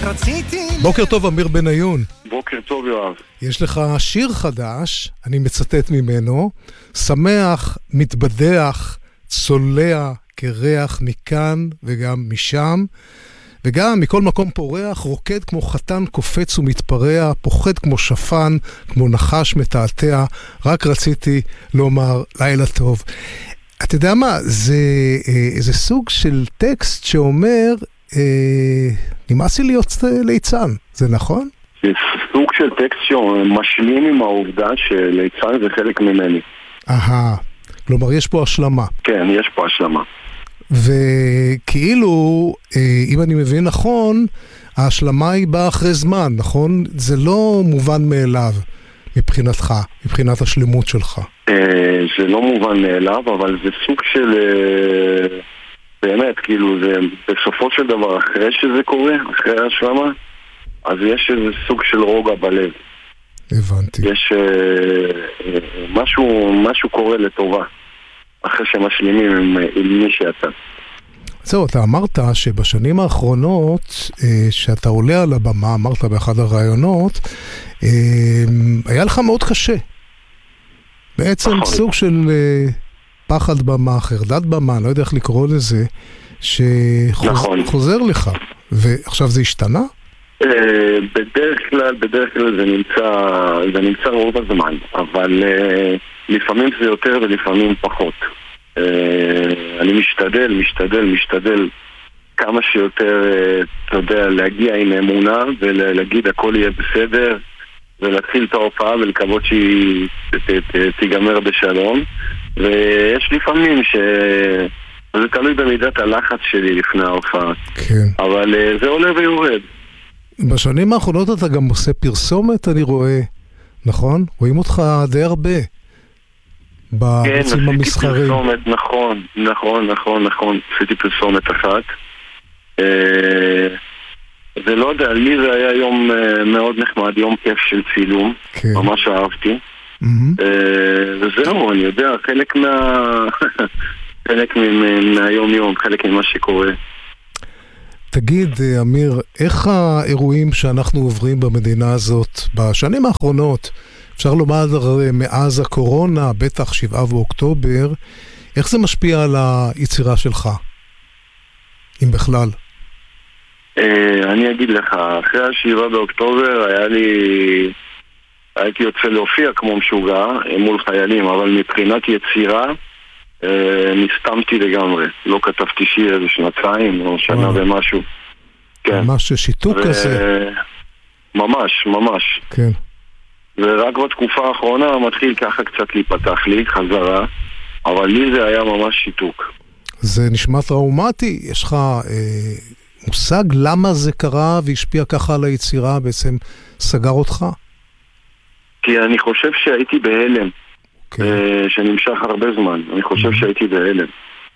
בוקר טוב, אמיר בניון. בוקר טוב, יואב. יש לך שיר חדש, אני מצטט ממנו, שמח, מתבדח, צולע כריח מכאן וגם משם, וגם מכל מקום פורח, רוקד כמו חתן, קופץ ומתפרע, פוחד כמו שפן, כמו נחש מתעתע, רק רציתי לומר לילה טוב. אתה יודע מה, זה סוג של טקסט שאומר, נמאס לי להיות ליצן, זה נכון? זה סוג של טקסט שמשלים עם העובדה שליצן זה חלק ממני. כלומר יש פה השלמה. כן, יש פה השלמה. וכאילו, אם אני מבין נכון, ההשלמה היא באה אחרי זמן, נכון? זה לא מובן מאליו מבחינתך, מבחינת השלמות שלך. זה לא מובן מאליו, אבל זה סוג של... באמת, כאילו, זה בסופו של דבר, אחרי שזה קורה, אחרי ההשלמה, אז יש איזה סוג של רוגע בלב. הבנתי. יש משהו קורה לטובה, אחרי שמשלימים עם מי שאתה. זהו, אתה אמרת שבשנים האחרונות, שאתה עולה על הבמה, אמרת באחד הרעיונות, היה לך מאוד קשה. בעצם נכון. סוג של... פחד במה, חרדת במה, לא יודע איך לקרוא לזה, שחוזר לך. ועכשיו זה השתנה? בדרך כלל זה נמצא רוב הזמן, אבל לפעמים זה יותר ולפעמים פחות. אני משתדל כמה שיותר, אתה יודע, להגיע עם אמונה ולהגיד הכל יהיה בסדר, ולהתחיל את ההופעה ולקוות שהיא תיגמר בשלום. ויש לפעמים זה תלוי במידת הלחץ שלי לפני ההופעה. כן. אבל זה עולה ויורד. בשנים האחרונות אתה גם עושה פרסומת, אני רואה, נכון? רואים אותך די הרבה בעצים המסחרים. כן, עשיתי פרסומת, נכון. עשיתי פרסומת אחת. זה לא יודע, לי זה היה יום מאוד נחמד, יום כיף של צילום. כן. ממש אהבתי. וזהו, אני יודע, חלק מהיום-יום, חלק ממה שקורה. תגיד, אמיר, איך האירועים שאנחנו עוברים במדינה הזאת בשנים האחרונות, אפשר לומר מאז הקורונה, בטח 7 באוקטובר, איך זה משפיע על היצירה שלך, אם בכלל? אני אגיד לך, אחרי 7 באוקטובר הייתי יוצא להופיע כמו משוגע מול חיילים, אבל מבחינת יצירה נסתמתי לגמרי. לא כתבתי שיר איזה 2 או שנה ומשהו. כן. ממש שיתוק כזה. ממש. כן. ורק בתקופה האחרונה מתחיל ככה קצת להיפתח לי חזרה, אבל לי זה היה ממש שיתוק. זה נשמע טראומטי? יש לך מושג למה זה קרה והשפיע ככה על היצירה, בעצם סגר אותך? כי אני חושב שהייתי בהלם, שנמשך הרבה זמן. אני חושב שהייתי בהלם.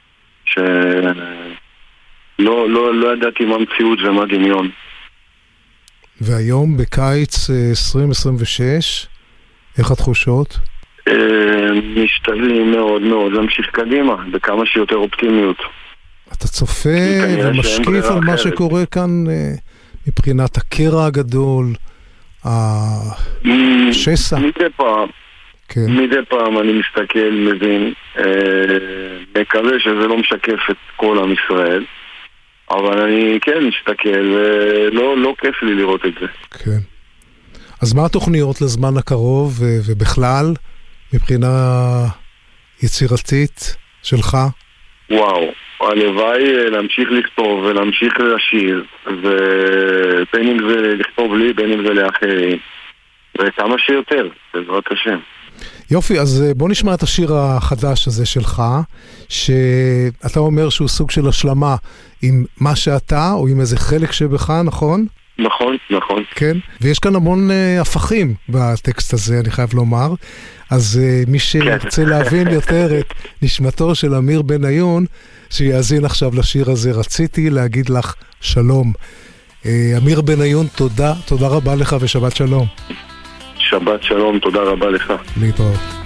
לא ידעתי מה מציאות ומה דמיון. והיום בקיץ 2026, איך התחושות? משתדלים מאוד מאוד להמשיך קדימה, בכמה שיותר אופטימיות. אתה צופה ומשקיף על מה שקורה כאן מבחינת הקרע הגדול, השסע. מדי פעם אני מסתכל, מבין, מקווה שזה לא משקף את כל עם ישראל, אבל אני כן מסתכל, ולא כיף לי לראות את זה. כן. אז מה התוכניות לזמן הקרוב ובכלל, מבחינה יצירתית שלך? וואו, הלוואי להמשיך לכתוב ולהמשיך לשיר, ובין אם זה לכתוב לי, בין אם זה לאחרים, וכמה שיותר, בעזרת השם. יופי, אז בוא נשמע את השיר החדש הזה שלך, שאתה אומר שהוא סוג של השלמה עם מה שאתה, או עם איזה חלק שבך, נכון? נכון. כן, ויש כאן המון הפכים בטקסט הזה, אני חייב לומר. אז מי שרוצה להבין יותר את נשמתו של אמיר בניון, שיאזין עכשיו לשיר הזה, רציתי להגיד לך שלום. אמיר בניון, תודה רבה לך ושבת שלום. שבת שלום, תודה רבה לך. להתראות.